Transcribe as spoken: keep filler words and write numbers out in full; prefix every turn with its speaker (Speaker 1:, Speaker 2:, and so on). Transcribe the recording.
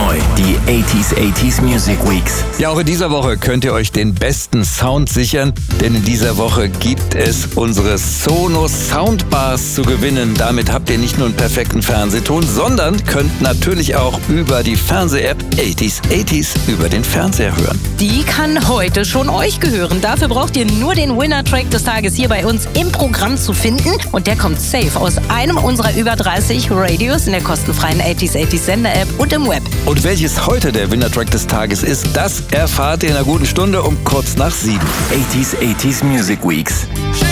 Speaker 1: neu, die achtziger achtziger Music Weeks.
Speaker 2: Ja, auch in dieser Woche könnt ihr euch den besten Sound sichern, denn in dieser Woche gibt es unsere Sonos Soundbars zu gewinnen. Damit habt ihr nicht nur einen perfekten Fernsehton, sondern könnt natürlich auch über die Fernseh-App achtziger achtziger über den Fernseher hören.
Speaker 3: Die kann heute schon euch gehören. Dafür braucht ihr nur den Winner-Track des Tages hier bei uns im Programm zu finden. Und der kommt safe aus einem unserer über dreißig Radios in der kostenfreien achtziger achtziger Sender-App und im Web.
Speaker 2: Und welches heute der Winner-Track des Tages ist, das erfahrt ihr in einer guten Stunde um kurz nach sieben.
Speaker 1: achtziger achtziger Music Weeks.